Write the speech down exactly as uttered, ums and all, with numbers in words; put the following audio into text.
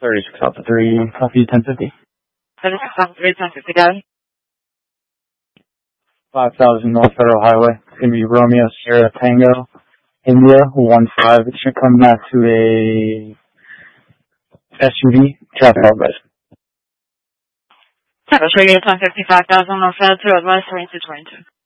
thirty-six Alpha three, copy ten fifty. thirty-six Alpha three, ten fifty, got it. five thousand North Federal Highway. It's going to be Romeo Sierra Tango, India, one five. It should come back to a S U V, traffic advice. Travis Radio ten fifty, five thousand North Federal, to advice twenty-two twenty-two.